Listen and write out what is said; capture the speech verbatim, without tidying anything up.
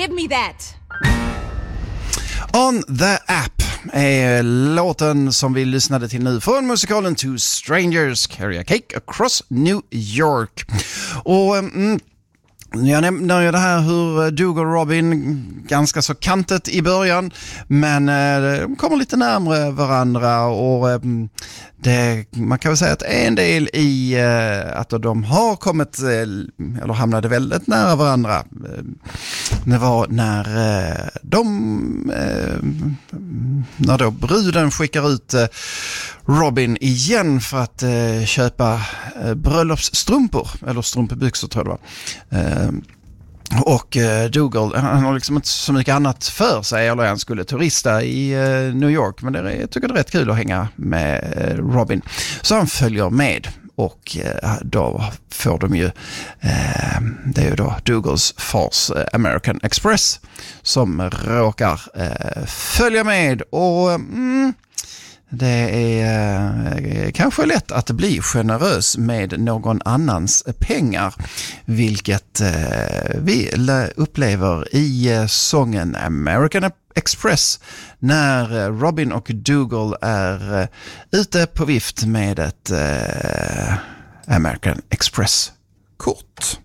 Give me that. On the App är låten som vi lyssnade till nu från musikalen Two Strangers Carry a Cake Across New York. Och mm, jag nämner ju det här hur Dougal och Robin ganska så kantet i början, men de kommer lite närmare varandra och det, man kan väl säga att en del i att de har kommit eller hamnade väldigt nära varandra, det var när de när då bruden skickar ut Robin igen för att köpa bröllopsstrumpor eller strumpbyxor tror jag det var. Och Dougal, han har liksom inte så mycket annat för sig, eller han skulle turista i New York, men det är, jag tycker det är rätt kul att hänga med Robin. Så han följer med och då får de ju, det är ju då Dougals fars American Express som råkar följa med och mm, det är kanske lätt att bli generös med någon annans pengar, vilket vi upplever i sången American Express när Robin och Dougal är ute på vift med ett American Express-kort.